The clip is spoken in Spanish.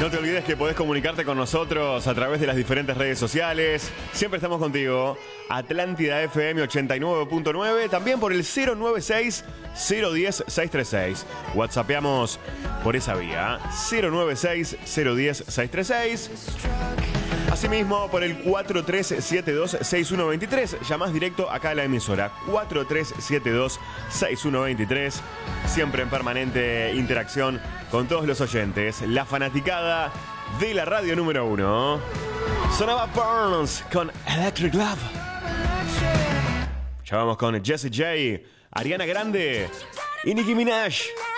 No te olvides que podés comunicarte con nosotros a través de las diferentes redes sociales. Siempre estamos contigo. Atlántida FM 89.9. También por el 096-010-636. WhatsAppeamos por esa vía. 096-010-636. Asimismo, por el 4372-6123. Llamás directo acá a la emisora. 4372-6123. Siempre en permanente interacción con todos los oyentes. La fanaticada de la radio número 1. Sonaba Burns con Electric Love. Ya vamos con Jessie J, Ariana Grande y Nicki Minaj.